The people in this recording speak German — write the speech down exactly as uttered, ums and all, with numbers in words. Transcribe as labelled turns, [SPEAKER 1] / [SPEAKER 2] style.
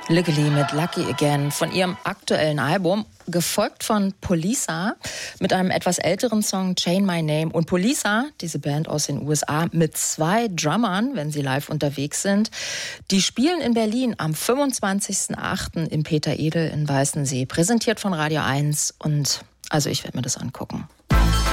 [SPEAKER 1] Legally mit Lucky Again von ihrem aktuellen Album, gefolgt von Poliça mit einem etwas älteren Song Chain My Name. Und Poliça, diese Band aus den U S A, mit zwei Drummern, wenn sie live unterwegs sind, die spielen in Berlin am fünfundzwanzigsten achten im Peter Edel in Weißensee, präsentiert von Radio eins. Und also ich werde mir das angucken.